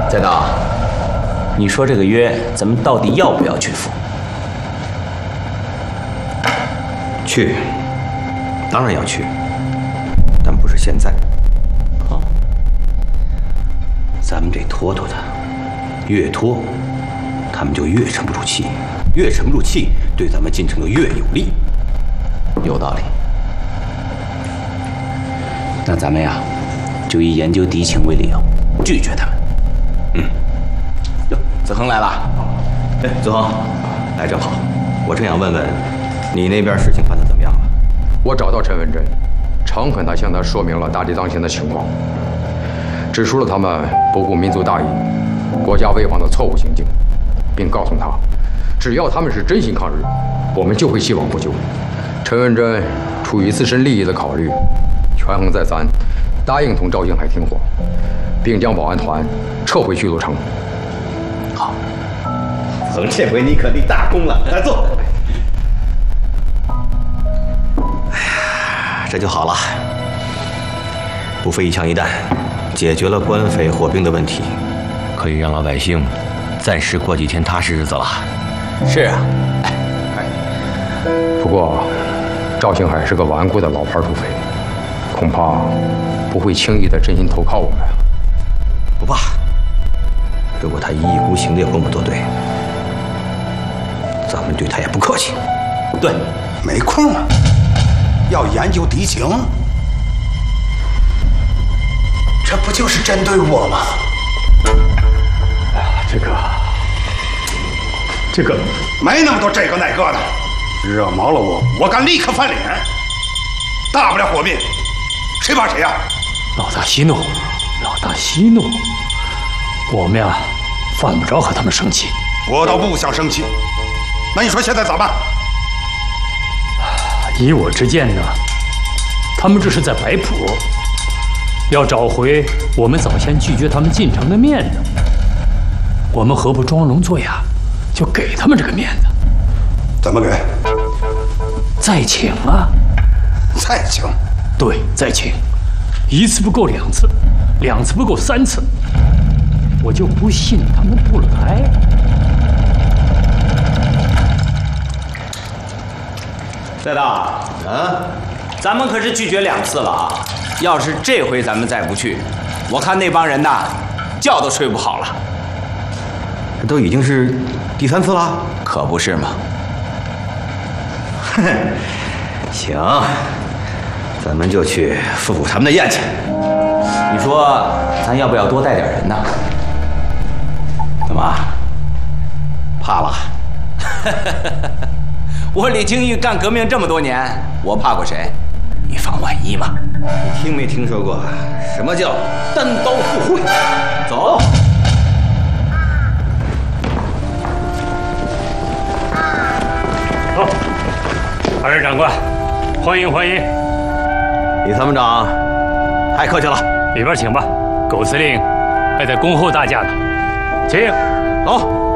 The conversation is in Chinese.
再道，你说这个约，咱们到底要不要去赴？ 去，当然要去，但不是现在。 哦， 咱们得拖拖他，越拖，他们就越沉不住气，越沉不住气，对咱们进程就越有利。 有道理。 那咱们呀，就以研究敌情为理由，拒绝他们。哟，子恒来了。哎，子恒，来正好，我正想问问，你那边事情办得怎么样了？ 我找到陈文珍，诚恳地向他说明了大地当前的情况，指出了他们不顾民族大义、国家危亡的错误行径，并告诉他，只要他们是真心抗日，我们就会既往不咎。陈文珍出于自身利益的考虑，权衡再三，答应同赵兴海停火，并将保安团撤回巨鹿城。 好，子恒，这回你可立大功了，来坐。这就好了，不费一枪一弹，解决了官匪火并的问题，可以让老百姓暂时过几天踏实日子了。 是啊， 不过，赵兴海是个顽固的老牌土匪，恐怕不会轻易的真心投靠我们。 不怕，如果他一意孤行的要跟我们作对，咱们对他也不客气。 对， 没空啊。要研究敌情，这不就是针对我吗？ 哎呀，这个没那么多这个那个的，惹毛了我敢立刻翻脸。大不了火并，谁怕谁呀？ 老大息怒，我们呀犯不着和他们生气。 我倒不想生气，那你说现在咋办？ 依我之见呢，他们这是在摆谱，要找回我们早先拒绝他们进城的面子。我们何不装聋作哑，就给他们这个面子？ 怎么给？ 再请啊！ 再请？ 对，再请。一次不够2次，2次不够3次，我就不信他们不来。 再道，咱们可是拒绝2次了啊！要是这回咱们再不去，我看那帮人呐，觉都睡不好了。 这都已经是第3次了， 可不是嘛？ 哼，行，咱们就去赴补他们的宴去。 你说咱要不要多带点人呢？ 怎么？怕了？ 我李清玉干革命这么多年，我怕过谁？以防万一嘛。 你听没听说过什么叫单刀赴会？走。 好，2位长官，欢迎欢迎。 李参谋长，太客气了。 里边请吧，狗司令还在恭候大驾呢。请。 走。